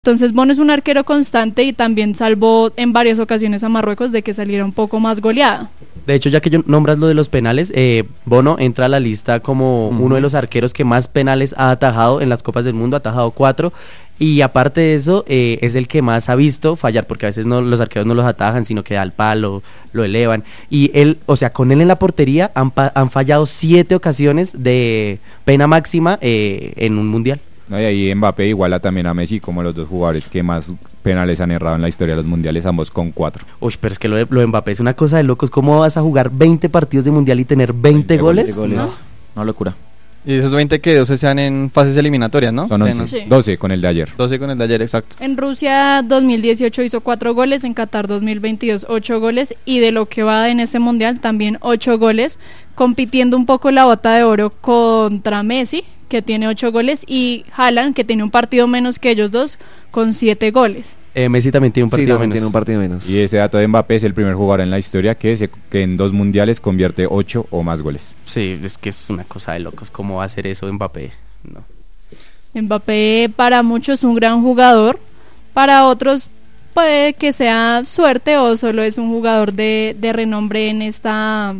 Entonces Bono es un arquero constante y también salvó en varias ocasiones a Marruecos de que saliera un poco más goleada. De hecho, ya que nombras lo de los penales, Bono entra a la lista como uno de los arqueros que más penales ha atajado en las Copas del Mundo, ha atajado 4, y aparte de eso, es el que más ha visto fallar, porque a veces los arqueros no los atajan, sino que al palo, lo elevan, y él, o sea, con él en la portería han fallado 7 ocasiones de pena máxima en un mundial. No, y ahí Mbappé iguala también a Messi como los dos jugadores que más penales han errado en la historia de los mundiales, ambos con 4. Uy, pero es que lo de Mbappé es una cosa de locos. ¿Cómo vas a jugar 20 partidos de mundial y tener 20 goles? ¿No? Una locura. Y esos 20 que 12 sean en fases eliminatorias, ¿no? Son 11, Sí. 12 con el de ayer. 12 con el de ayer, exacto. En Rusia 2018 hizo 4 goles, en Qatar 2022 8 goles y de lo que va en este mundial también 8 goles, compitiendo un poco la bota de oro contra Messi, que tiene 8 goles, y Haaland, que tiene un partido menos que ellos dos, con 7 goles. Messi también tiene un partido menos. Tiene un partido menos. Y ese dato de Mbappé es el primer jugador en la historia que en 2 mundiales convierte 8 o más goles. Sí, es que es una cosa de locos. ¿Cómo va a hacer eso Mbappé? No. Mbappé para muchos es un gran jugador, para otros puede que sea suerte o solo es un jugador de renombre en esta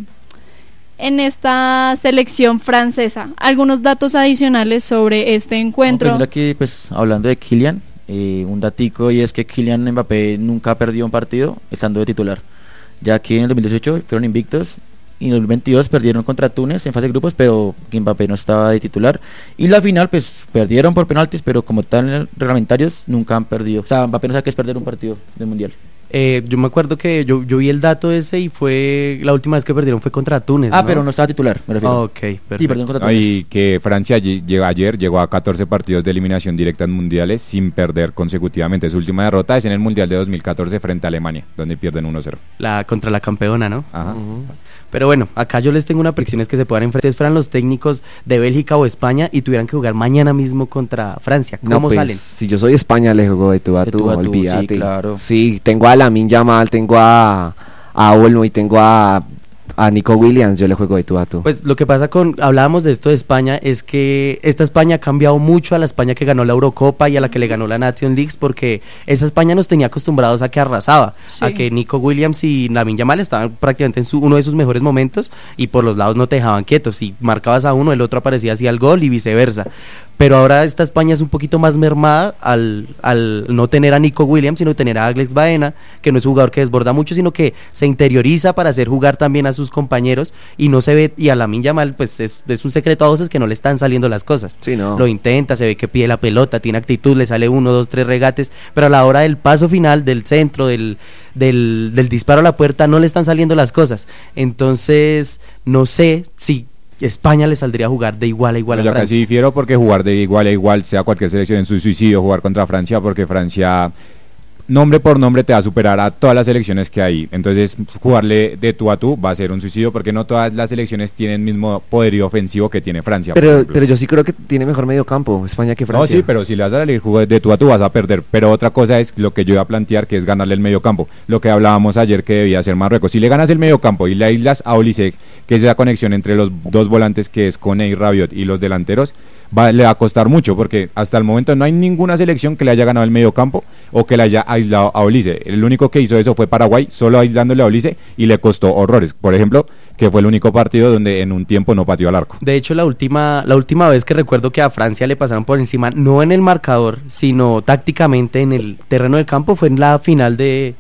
selección francesa. Algunos datos adicionales sobre este encuentro. Mira aquí, pues, hablando de Kylian, un datico, y es que Kylian Mbappé nunca ha perdido un partido estando de titular, ya que en el 2018 fueron invictos y en el 2022 perdieron contra Túnez en fase de grupos, pero Mbappé no estaba de titular, y la final pues perdieron por penaltis, pero como tal reglamentarios nunca han perdido. O sea, Mbappé no sabe qué es perder un partido del mundial. Yo me acuerdo que yo vi el dato ese y fue la última vez que perdieron fue contra Túnez, ¿no? Pero no estaba titular, me refiero. Ok, perfecto. Y perdieron contra Túnez. Y que Francia ayer llegó a 14 partidos de eliminación directa en mundiales sin perder consecutivamente. Su última derrota es en el mundial de 2014 frente a Alemania, donde pierden 1-0. Contra la campeona, ¿no? Ajá. Pero bueno, acá yo les tengo una predicción, es que se puedan enfrentar. Si fueran los técnicos de Bélgica o España y tuvieran que jugar mañana mismo contra Francia, ¿cómo salen? Si yo soy España, le juego de tú a tú, olvídate. Sí, claro. Sí, tengo a Lamine Yamal, tengo a Olmo y tengo a Nico Williams, yo le juego de tú a tú. Pues lo que pasa hablábamos de esto de España, es que esta España ha cambiado mucho a la España que ganó la Eurocopa y a la que le ganó la Nations League, porque esa España nos tenía acostumbrados a que arrasaba, Sí. a que Nico Williams y Lamine Yamal estaban prácticamente en uno de sus mejores momentos y por los lados no te dejaban quietos, si marcabas a uno el otro aparecía así al gol y viceversa. Pero ahora esta España es un poquito más mermada al no tener a Nico Williams, sino tener a Alex Baena, que no es un jugador que desborda mucho, sino que se interioriza para hacer jugar también a sus compañeros, y no se ve, y a Lamine Yamal pues es un secreto a voces que no le están saliendo las cosas. Sí, no. Lo intenta, se ve que pide la pelota, tiene actitud, le sale 1, 2, 3 regates, pero a la hora del paso final, del centro, del disparo a la puerta, no le están saliendo las cosas. Entonces, no sé si España le saldría a jugar de igual a igual a Yo Francia. casi difiero, porque jugar de igual a igual, sea cualquier selección, en su suicidio jugar contra Francia, porque Francia nombre por nombre te va a superar a todas las selecciones que hay. Entonces jugarle de tú a tú va a ser un suicidio, porque no todas las selecciones tienen el mismo poderío ofensivo que tiene Francia. Pero yo sí creo que tiene mejor medio campo España que Francia. No, sí, pero si le vas a salir jugar de tú a tú vas a perder. Pero otra cosa es lo que yo iba a plantear, que es ganarle el medio campo. Lo que hablábamos ayer que debía hacer Marruecos. Si le ganas el medio campo y le aíslas a Olise, que es la conexión entre los dos volantes, que es Koné y Rabiot, y los delanteros, le va a costar mucho, porque hasta el momento no hay ninguna selección que le haya ganado el medio campo o que le haya aislado a Olise. El único que hizo eso fue Paraguay, solo aislándole a Olise, y le costó horrores. Por ejemplo, que fue el único partido donde en un tiempo no pateó al arco. De hecho, la última vez que recuerdo que a Francia le pasaron por encima, no en el marcador, sino tácticamente en el terreno del campo, fue en la final de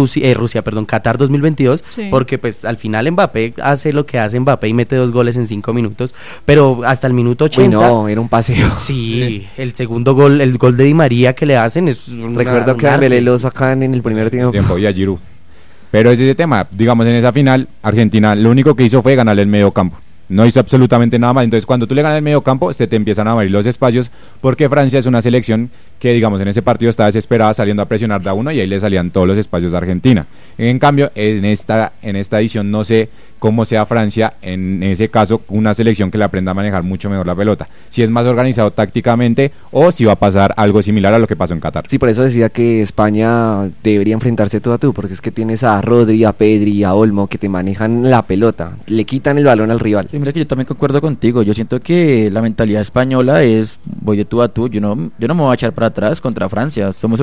Qatar 2022, Sí. porque pues al final Mbappé hace lo que hace Mbappé y mete 2 goles en 5 minutos, pero hasta el minuto 80... Uy, no, era un paseo. Sí, el segundo gol, el gol de Di María que le hacen es Recuerdo que a Dembélé lo sacan en el primer tiempo. Y a Giroud. Pero es ese tema, digamos, en esa final, Argentina lo único que hizo fue ganarle el medio campo. No hizo absolutamente nada más. Entonces, cuando tú le ganas el medio campo, se te empiezan a abrir los espacios, porque Francia es una selección que, digamos, en ese partido estaba desesperada saliendo a presionar de a uno, y ahí le salían todos los espacios de Argentina. En cambio, en esta edición no sé cómo sea Francia, en ese caso, una selección que le aprenda a manejar mucho mejor la pelota. Si es más organizado tácticamente, o si va a pasar algo similar a lo que pasó en Qatar. Sí, por eso decía que España debería enfrentarse tú a tú, porque es que tienes a Rodri, a Pedri, a Olmo, que te manejan la pelota, le quitan el balón al rival. Sí, mira que yo también concuerdo contigo. Yo siento que la mentalidad española es voy de tú a tú. Yo no me voy a echar para atrás contra Francia. Somos